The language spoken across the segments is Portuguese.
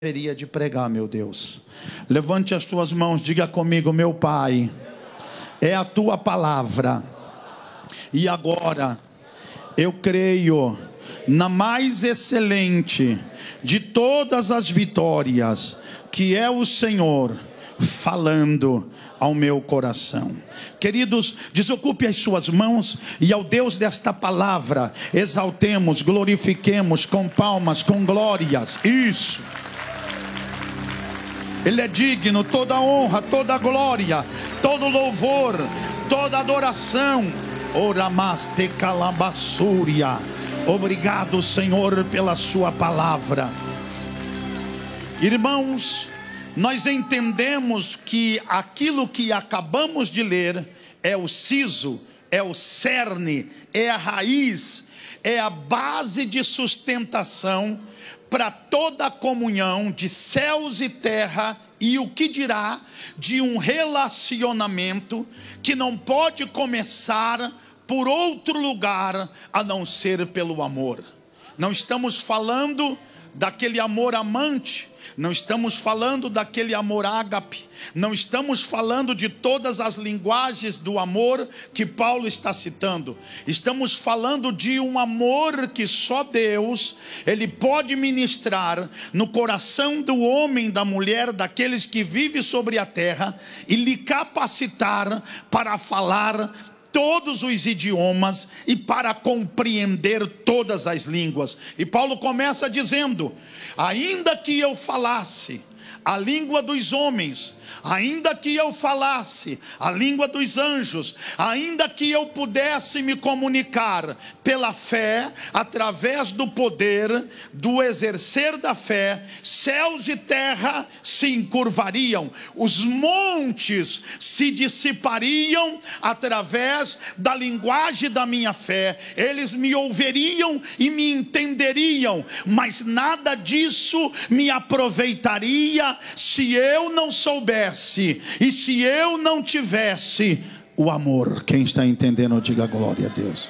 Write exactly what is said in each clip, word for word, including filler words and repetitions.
deveria de pregar, meu Deus. Levante as tuas mãos, diga comigo: meu Pai, é a tua palavra, e agora eu creio na mais excelente de todas as vitórias, que é o Senhor falando ao meu coração. Queridos, desocupe as suas mãos e ao Deus desta palavra exaltemos, glorifiquemos com palmas, com glórias. Isso. Ele é digno, toda honra, toda glória, todo louvor, toda adoração. Oramaste calabassúria. Obrigado, Senhor, pela sua palavra. Irmãos, nós entendemos que aquilo que acabamos de ler é o siso, é o cerne, é a raiz, é a base de sustentação para toda a comunhão de céus e terra, e o que dirá de um relacionamento que não pode começar por outro lugar a não ser pelo amor. Não estamos falando daquele amor amante, não estamos falando daquele amor ágape, não estamos falando de todas as linguagens do amor que Paulo está citando. Estamos falando de um amor que só Deus, Ele pode ministrar no coração do homem, da mulher, daqueles que vivem sobre a terra, e lhe capacitar para falar todos os idiomas e para compreender todas as línguas. E Paulo começa dizendo: ainda que eu falasse a língua dos homens, ainda que eu falasse a língua dos anjos, ainda que eu pudesse me comunicar pela fé, através do poder, do exercer da fé, céus e terra se encurvariam, os montes se dissipariam através da linguagem da minha fé, eles me ouviriam e me entenderiam, mas nada disso me aproveitaria se eu não soubesse e se eu não tivesse o amor. Quem está entendendo, diga glória a Deus.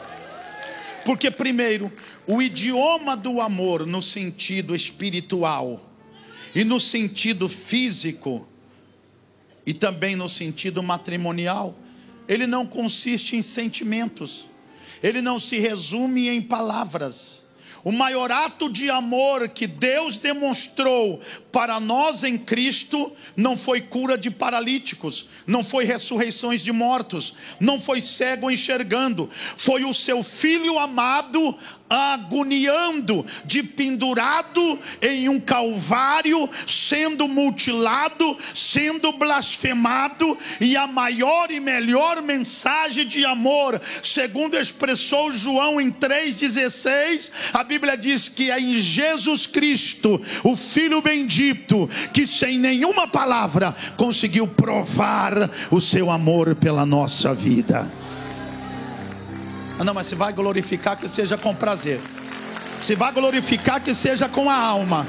Porque primeiro, o idioma do amor no sentido espiritual e no sentido físico e também no sentido matrimonial, ele não consiste em sentimentos, ele não se resume em palavras. O maior ato de amor que Deus demonstrou para nós em Cristo não foi cura de paralíticos, não foi ressurreições de mortos, não foi cego enxergando, foi o seu Filho amado agoniando, de pendurado em um calvário, sendo mutilado, sendo blasfemado. E a maior e melhor mensagem de amor, segundo expressou João em três dezesseis, a Bíblia diz que é em Jesus Cristo, o Filho bendito, que sem nenhuma palavra conseguiu provar o seu amor pela nossa vida. Ah, não, mas se vai glorificar, que seja com prazer. Se vai glorificar, que seja com a alma.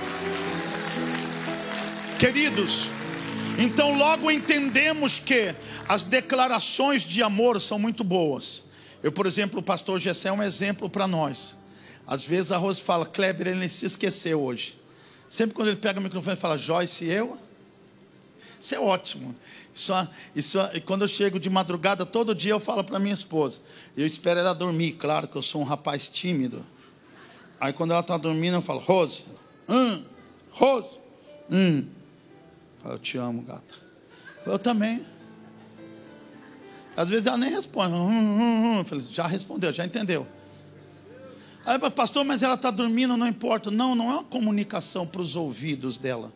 Queridos, então logo entendemos que as declarações de amor são muito boas. Eu, por exemplo, o pastor Gessé é um exemplo para nós. Às vezes a Rose fala: Kleber, ele se esqueceu hoje. Sempre quando ele pega o microfone e fala: Joyce, eu? Isso é ótimo. Isso, isso, e quando eu chego de madrugada, todo dia eu falo para minha esposa, eu espero ela dormir, claro que eu sou um rapaz tímido. Aí quando ela está dormindo, eu falo: Rose, hum, Rose, hum. Eu te amo, gata. Eu também. Às vezes ela nem responde. Hum, hum, hum. Eu falei: já respondeu, já entendeu. Aí, pastor, mas ela está dormindo, não importa. Não, não é uma comunicação para os ouvidos dela.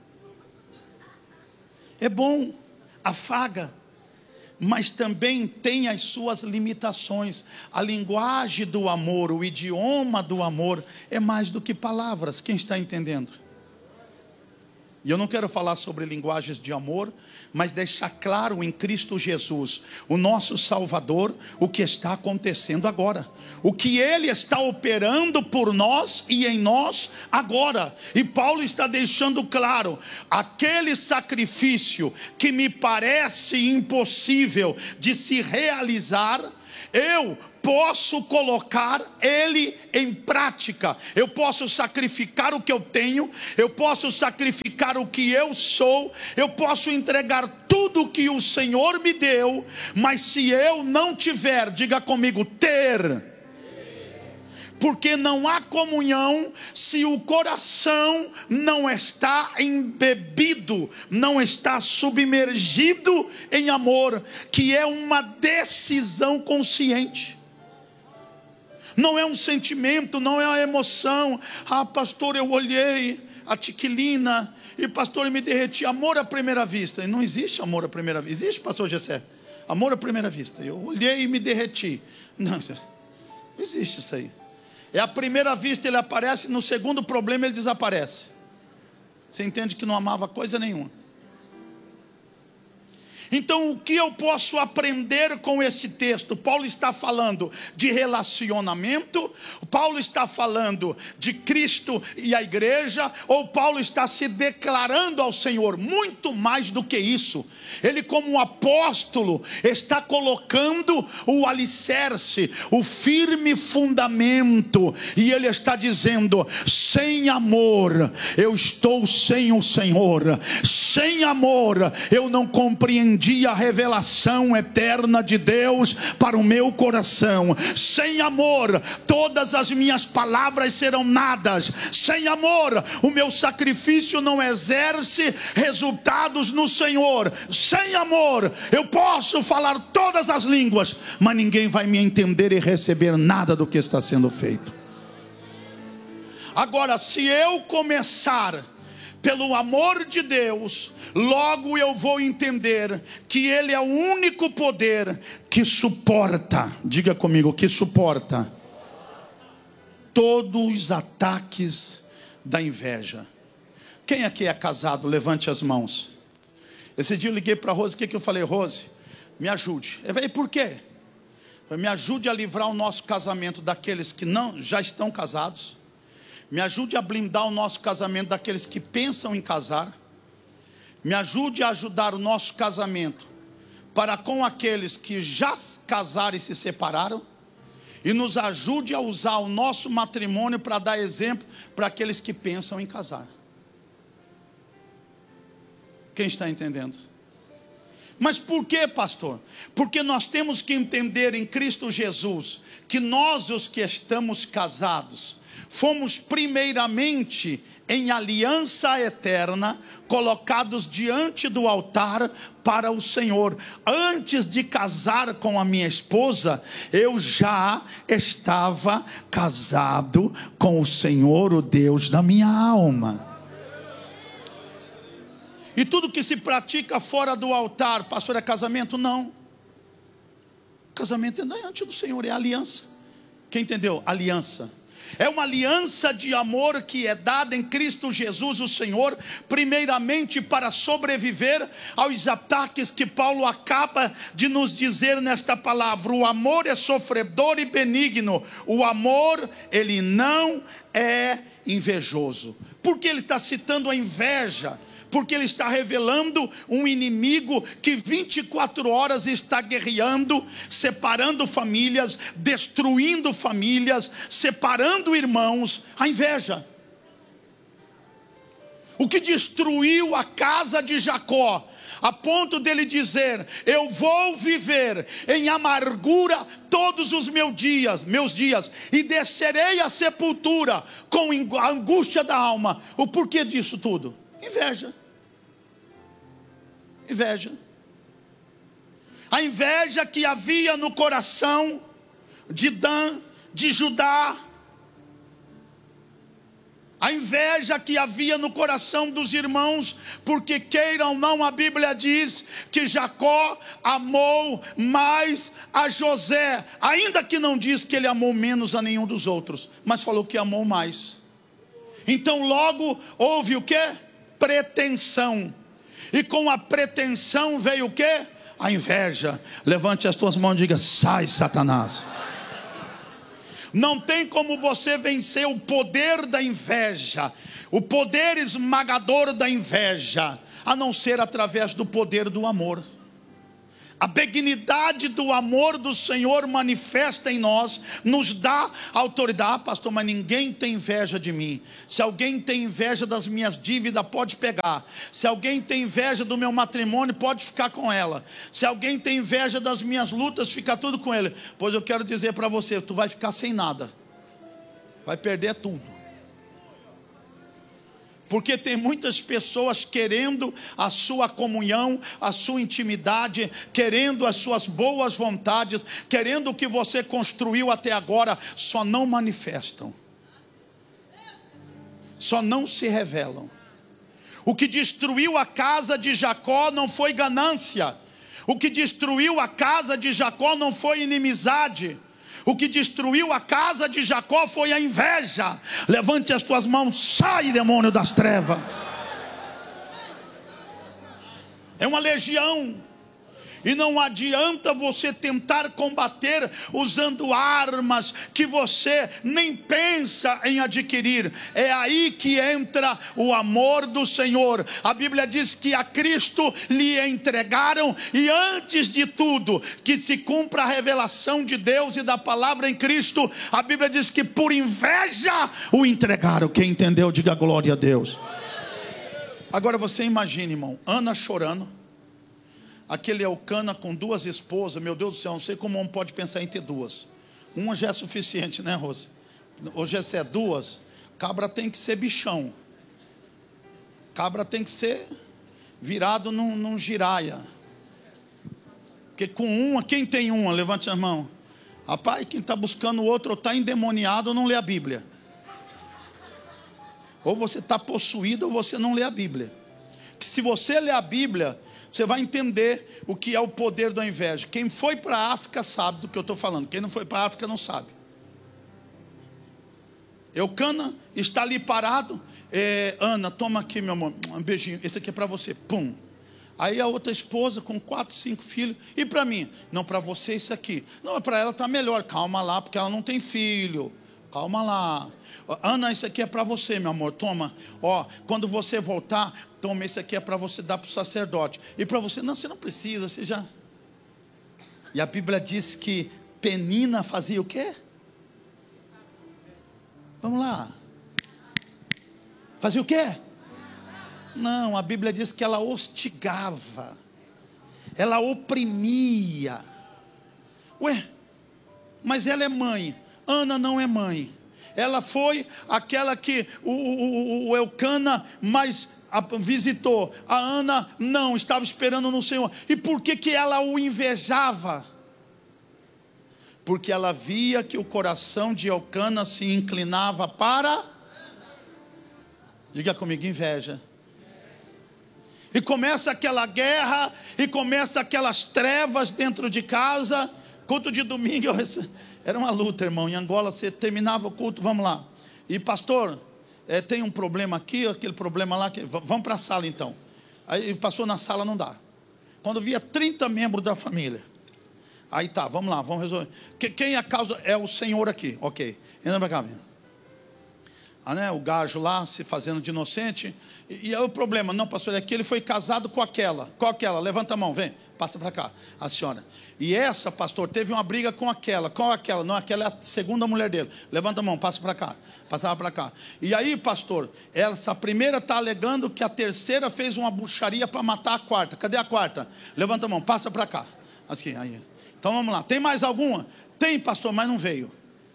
É bom, afaga, mas também tem as suas limitações. A linguagem do amor, o idioma do amor é mais do que palavras. Quem está entendendo? E eu não quero falar sobre linguagens de amor, mas deixar claro em Cristo Jesus, o nosso Salvador, o que está acontecendo agora, o que Ele está operando por nós e em nós agora. E Paulo está deixando claro: aquele sacrifício que me parece impossível de se realizar, eu posso colocar ele em prática. Eu posso sacrificar o que eu tenho, eu posso sacrificar o que eu sou, eu posso entregar tudo o que o Senhor me deu, mas se eu não tiver, diga comigo, ter. Porque não há comunhão se o coração não está embebido, não está submergido em amor, que é uma decisão consciente. Não é um sentimento, não é uma emoção. Ah, pastor, eu olhei a Tiquilina e pastor, eu me derreti. Amor à primeira vista. Não existe amor à primeira vista. Existe, pastor Gessé? Amor à primeira vista. Eu olhei e me derreti. Não, não existe isso aí. É a primeira vista, ele aparece, no segundo problema ele desaparece. Você entende que não amava coisa nenhuma. Então o que eu posso aprender com este texto? Paulo está falando de relacionamento, Paulo está falando de Cristo e a igreja, ou Paulo está se declarando ao Senhor? Muito mais do que isso. Ele, como apóstolo, está colocando o alicerce, o firme fundamento, e ele está dizendo: sem amor eu estou sem o Senhor, sem amor eu não compreendi a revelação eterna de Deus para o meu coração, sem amor todas as minhas palavras serão nadas, sem amor o meu sacrifício não exerce resultados no Senhor. Sem amor eu posso falar todas as línguas, mas ninguém vai me entender e receber nada do que está sendo feito. Agora, se eu começar pelo amor de Deus, logo eu vou entender que Ele é o único poder que suporta, diga comigo, que suporta todos os ataques da inveja. Quem aqui é casado? Levante as mãos. Esse dia eu liguei para a Rose, o que, que eu falei? Rose, me ajude. E por quê? Me ajude a livrar o nosso casamento daqueles que não, já estão casados. Me ajude a blindar o nosso casamento daqueles que pensam em casar. Me ajude a ajudar o nosso casamento para com aqueles que já casaram e se separaram. E nos ajude a usar o nosso matrimônio para dar exemplo para aqueles que pensam em casar. Quem está entendendo? Mas por que, pastor? Porque nós temos que entender em Cristo Jesus que nós, os que estamos casados, fomos primeiramente em aliança eterna, colocados diante do altar para o Senhor. Antes de casar com a minha esposa, eu já estava casado com o Senhor, o Deus da minha alma. E tudo que se pratica fora do altar, pastor, é casamento? Não. Casamento é diante do Senhor, é aliança. Quem entendeu? Aliança. É uma aliança de amor que é dada em Cristo Jesus o Senhor, primeiramente para sobreviver aos ataques que Paulo acaba de nos dizer nesta palavra. O amor é sofredor e benigno. O amor, ele não é invejoso. Por que ele está citando a inveja? Porque ele está revelando um inimigo que vinte e quatro horas está guerreando, separando famílias, destruindo famílias, separando irmãos. A inveja. O que destruiu a casa de Jacó, a ponto dele dizer: eu vou viver em amargura todos os meus dias, meus dias, e descerei à sepultura com a angústia da alma. O porquê disso tudo? Inveja. Inveja. A inveja que havia no coração de Dan, de Judá. A inveja que havia no coração dos irmãos, porque queiram ou não, a Bíblia diz que Jacó amou mais a José, ainda que não diz que ele amou menos a nenhum dos outros, mas falou que amou mais. Então logo houve o quê? Pretensão. E com a pretensão veio o quê? A inveja. Levante as tuas mãos e diga: sai, Satanás. Não tem como você vencer o poder da inveja, o poder esmagador da inveja, a não ser através do poder do amor. A benignidade do amor do Senhor manifesta em nós, nos dá autoridade. Ah, pastor, mas ninguém tem inveja de mim. Se alguém tem inveja das minhas dívidas, pode pegar. Se alguém tem inveja do meu matrimônio, pode ficar com ela. Se alguém tem inveja das minhas lutas, fica tudo com ele. Pois eu quero dizer para você, tu vai ficar sem nada. Vai perder tudo. Porque tem muitas pessoas querendo a sua comunhão, a sua intimidade, querendo as suas boas vontades, querendo o que você construiu até agora, só não manifestam, só não se revelam. O que destruiu a casa de Jacó não foi ganância, o que destruiu a casa de Jacó não foi inimizade. O que destruiu a casa de Jacó foi a inveja. Levante as tuas mãos, sai, demônio das trevas. É uma legião. E não adianta você tentar combater usando armas que você nem pensa em adquirir. É aí que entra o amor do Senhor. A Bíblia diz que a Cristo lhe entregaram, e antes de tudo, que se cumpra a revelação de Deus e da palavra em Cristo, a Bíblia diz que por inveja o entregaram. Quem entendeu, diga glória a Deus. Agora você imagina, irmão, Ana chorando. Aquele Elcana com duas esposas. Meu Deus do céu, não sei como um homem pode pensar em ter duas. Uma já é suficiente, né, Rose? Hoje se é duas, cabra tem que ser bichão. Cabra tem que ser virado num, num giraia. Porque com uma, quem tem uma? Levante a mão. Rapaz, quem está buscando o outro ou está endemoniado ou não lê a Bíblia. Ou você está possuído ou você não lê a Bíblia. Que se você lê a Bíblia, você vai entender o que é o poder da inveja. Quem foi para a África sabe do que eu estou falando. Quem não foi para a África não sabe. Eucana está ali parado. É, Ana, toma aqui, meu amor, um beijinho. Esse aqui é para você. Pum. Aí a outra esposa com quatro, cinco filhos. E para mim? Não, para você isso aqui. Não, para ela está melhor. Calma lá, porque ela não tem filho. Calma lá. Ana, isso aqui é para você, meu amor. Toma. Ó, quando você voltar, toma, esse aqui é para você dar para o sacerdote. E para você, não, você não precisa, você já. E a Bíblia diz que Penina fazia o quê? Vamos lá. Fazia o quê? Não, a Bíblia diz que ela hostigava, ela oprimia. Ué, mas ela é mãe. Ana não é mãe. Ela foi aquela que o, o, o Elcana mais visitou. A Ana não, estava esperando no Senhor. E por que que ela o invejava? Porque ela via que o coração de Elcana se inclinava para... Diga comigo, inveja. E começa aquela guerra, e começa aquelas trevas dentro de casa. Culto de domingo, eu rece... era uma luta, irmão. Em Angola você terminava o culto, vamos lá. E pastor, é, tem um problema aqui, aquele problema lá, que... vamos para a sala então. Aí passou na sala, não dá. Quando via trinta membros da família, aí tá, vamos lá, vamos resolver. Quem é a causa? É o Senhor aqui, ok. Entra para cá, menino. Ah, né, o gajo lá se fazendo de inocente. E, e aí o problema, não, pastor, é que ele foi casado com aquela. Qual aquela? Levanta a mão, vem, passa para cá, a senhora. E essa, pastor, teve uma briga com aquela. Qual aquela? Não, aquela é a segunda mulher dele. Levanta a mão, passa para cá, passava para cá. E aí, pastor, essa primeira está alegando que a terceira fez uma bruxaria para matar a quarta. Cadê a quarta? Levanta a mão, passa para cá. Aqui, aí. Então vamos lá, tem mais alguma? Tem, pastor, mas não veio.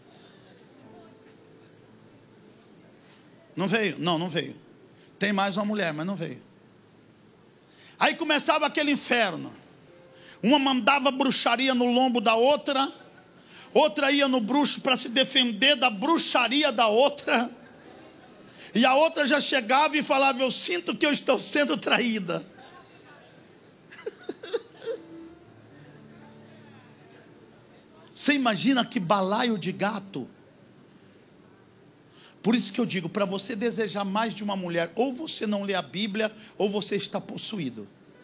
Não veio? Não, não veio. Tem mais uma mulher, mas não veio. Aí começava aquele inferno. Uma mandava bruxaria no lombo da outra, outra ia no bruxo para se defender da bruxaria da outra, e a outra já chegava e falava: eu sinto que eu estou sendo traída. Você imagina que balaio de gato? Por isso que eu digo, para você desejar mais de uma mulher, ou você não lê a Bíblia, ou você está possuído.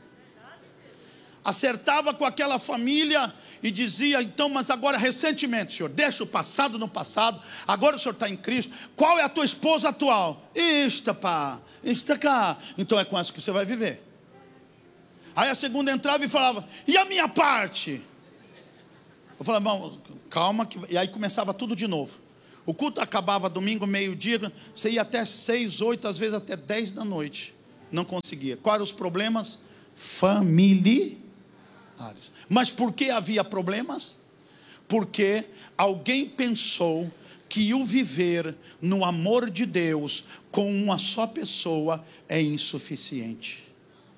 Acertava com aquela família e dizia: então, mas agora recentemente, senhor, deixa o passado no passado, agora o senhor está em Cristo. Qual é a tua esposa atual? Esta, pá, esta cá. Então é com essa que você vai viver. Aí a segunda entrava e falava: e a minha parte? Eu falava: irmão, calma. Que... E aí começava tudo de novo. O culto acabava domingo, meio-dia. Você ia até seis, oito, às vezes até dez da noite. Não conseguia. Quais eram os problemas? Familiares. Mas por que havia problemas? Porque alguém pensou que o viver no amor de Deus com uma só pessoa é insuficiente.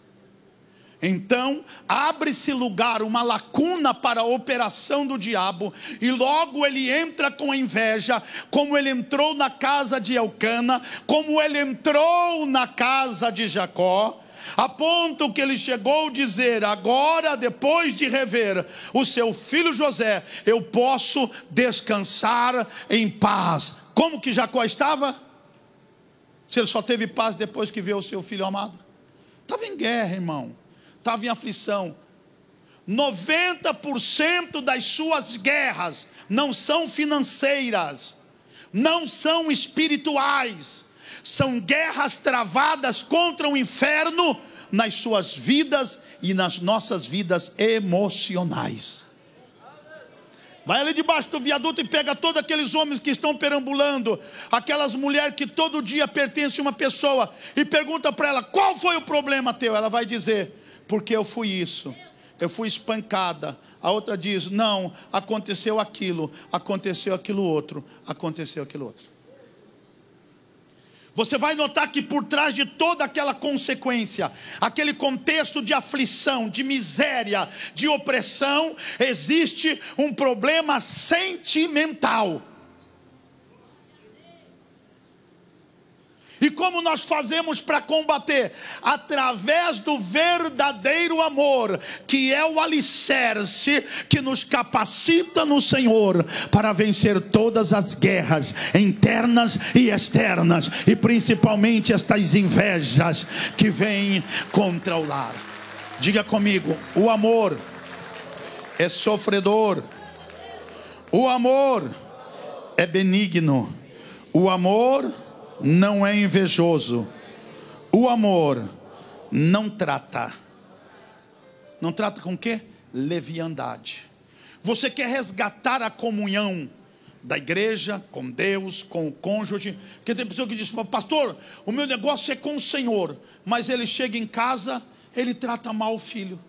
Então abre-se lugar, uma lacuna para a operação do diabo, e logo ele entra com a inveja, como ele entrou na casa de Elcana, como ele entrou na casa de Jacó, a ponto que ele chegou a dizer: agora, depois de rever o seu filho José, eu posso descansar em paz. Como que Jacó estava? Se ele só teve paz depois que viu o seu filho amado? Estava em guerra, irmão. Estava em aflição. noventa por cento das suas guerras não são financeiras, não são espirituais, são guerras travadas contra o inferno nas suas vidas e nas nossas vidas emocionais. Vai ali debaixo do viaduto e pega todos aqueles homens que estão perambulando, aquelas mulheres que todo dia pertencem a uma pessoa, e pergunta para ela: qual foi o problema teu? Ela vai dizer: porque eu fui isso, eu fui espancada. A outra diz: não, aconteceu aquilo, aconteceu aquilo outro, aconteceu aquilo outro. Você vai notar que por trás de toda aquela consequência, aquele contexto de aflição, de miséria, de opressão, existe um problema sentimental. E como nós fazemos para combater? Através do verdadeiro amor, que é o alicerce que nos capacita no Senhor para vencer todas as guerras internas e externas, e principalmente estas invejas que vêm contra o lar. Diga comigo: o amor é sofredor, o amor é benigno, o amor não é invejoso, o amor não trata. Não trata com o quê? Leviandade. Você quer resgatar a comunhão da igreja com Deus, com o cônjuge? Porque tem pessoa que diz: pastor, o meu negócio é com o Senhor, mas ele chega em casa, ele trata mal o filho.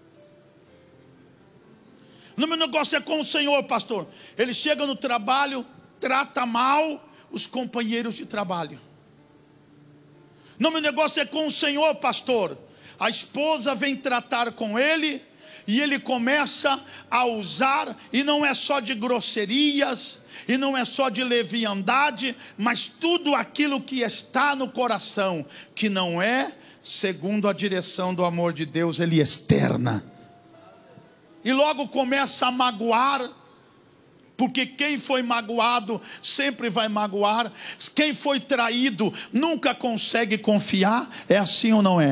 No meu negócio é com o Senhor, pastor, ele chega no trabalho, trata mal os companheiros de trabalho. Não, meu negócio é com o Senhor, pastor, a esposa vem tratar com ele e ele começa a usar, e não é só de grosserias, e não é só de leviandade, mas tudo aquilo que está no coração, que não é segundo a direção do amor de Deus, ele externa. E logo começa a magoar, porque quem foi magoado sempre vai magoar. Quem foi traído nunca consegue confiar. É assim ou não é?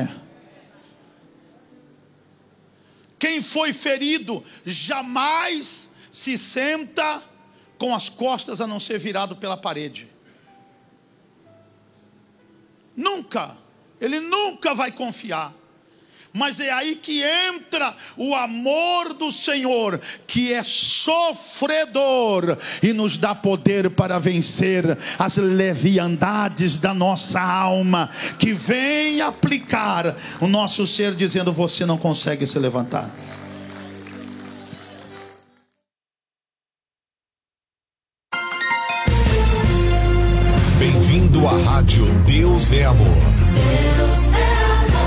Quem foi ferido jamais se senta com as costas a não ser virado pela parede. Nunca. Ele nunca vai confiar. Mas é aí que entra o amor do Senhor, que é sofredor e nos dá poder para vencer as leviandades da nossa alma, que vem aplicar o nosso ser, dizendo: você não consegue se levantar. Bem-vindo à rádio Deus é Amor. Deus é amor.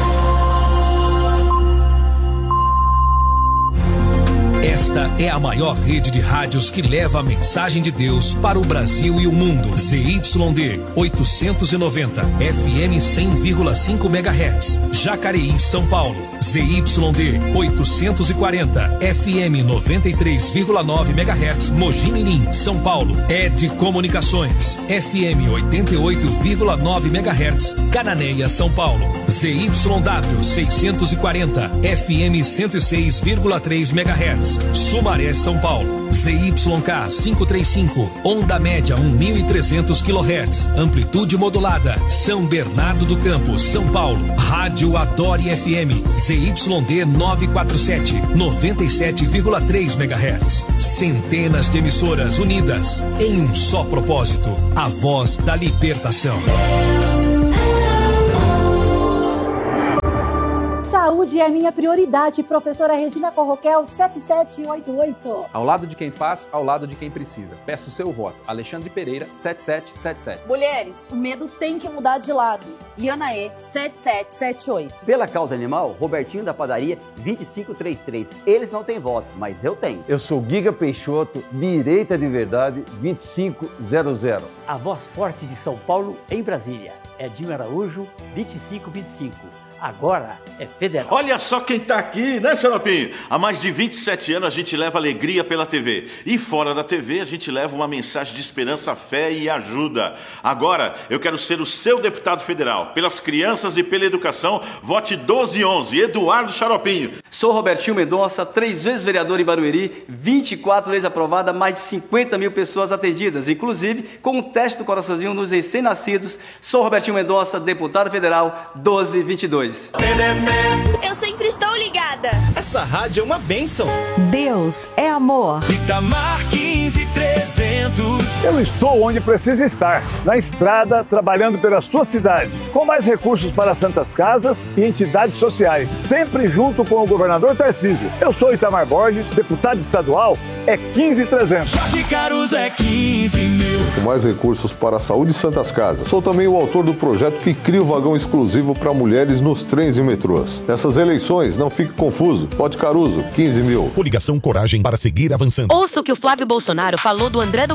Esta é a maior rede de rádios que leva a mensagem de Deus para o Brasil e o mundo. Z Y D oitocentos e noventa, F M cem vírgula cinco megahertz, Jacareí, São Paulo. Z Y D oitocentos e quarenta, F M noventa e três vírgula nove megahertz, Mogi Mirim, São Paulo. Ed Comunicações, F M oitenta e oito vírgula nove megahertz, Cananéia, São Paulo. Z Y W seiscentos e quarenta, F M cento e seis vírgula três megahertz, Suma Sumaré, São Paulo. Z Y K quinhentos e trinta e cinco, onda média mil e trezentos quilohertz, amplitude modulada, São Bernardo do Campo, São Paulo. Rádio Adore F M, Z Y D novecentos e quarenta e sete, noventa e sete vírgula três megahertz. Centenas de emissoras unidas em um só propósito, a voz da libertação. Saúde é minha prioridade, professora Regina Corroquel, sete sete oito oito. Ao lado de quem faz, ao lado de quem precisa. Peço o seu voto. Alexandre Pereira, sete sete sete sete. Mulheres, o medo tem que mudar de lado. Iana E, sete sete sete oito. Pela causa animal, Robertinho da padaria, vinte e cinco trinta e três. Eles não têm voz, mas eu tenho. Eu sou Giga Peixoto, direita de verdade, vinte e cinco zero zero. A voz forte de São Paulo em Brasília. Edinho Araújo, vinte e cinco vinte e cinco. Agora é federal. Olha só quem tá aqui, né, Xaropinho? Há mais de vinte e sete anos a gente leva alegria pela T V. E fora da T V a gente leva uma mensagem de esperança, fé e ajuda. Agora eu quero ser o seu deputado federal. Pelas crianças e pela educação, vote doze onze, Eduardo Xaropinho. Sou Robertinho Mendonça, três vezes vereador em Barueri, vinte e quatro leis aprovadas, mais de cinquenta mil pessoas atendidas, inclusive com um teste do coraçãozinho nos recém-nascidos. Sou Robertinho Mendonça, deputado federal, doze vinte e dois. Eu sempre estou ligada. Essa rádio é uma bênção. Deus é amor. Itamar quinze trezentos. Eu estou onde precisa estar, na estrada, trabalhando pela sua cidade, com mais recursos para santas casas e entidades sociais, sempre junto com o governador Tarcísio. Eu sou Itamar Borges, deputado estadual, é quinze trezentos. Jorge Caruso é quinze mil. Com mais recursos para a saúde e santas casas. Sou também o autor do projeto que cria o vagão exclusivo para mulheres nos trens e metrôs. Nessas eleições, não fique confuso. Vote Caruso, quinze mil. Coligação Coragem para seguir avançando. Ouça o que o Flávio Bolsonaro falou do André do